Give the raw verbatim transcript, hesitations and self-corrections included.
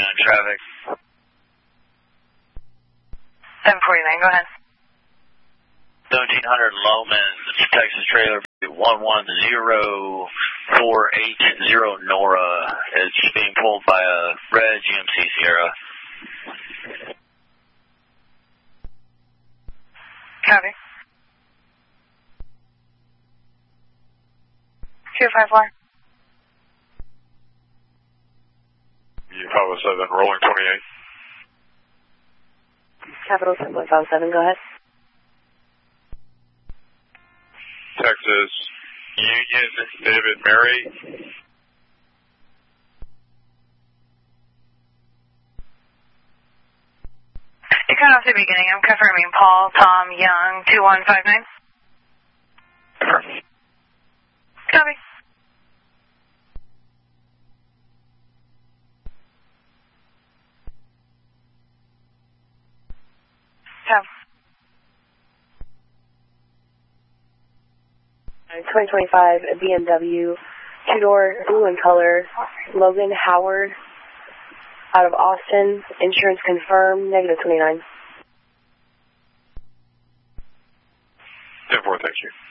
forty-nine traffic. seven forty-nine, go ahead. seventeen hundred Loman, Texas trailer, one one zero four eight zero Nora. It's being pulled by a red G M C Sierra. Copy. two five four. five oh seven, rolling twenty-eight. Capital seven point five seven, go ahead. Texas, Union, David, Mary. You cut off the beginning. I'm confirming Paul, Tom, Young, two one five nine. Copy. Tom. twenty twenty-five B M W, two-door, blue in color, Logan Howard, out of Austin, insurance confirmed, negative twenty-nine. ten four, thank you.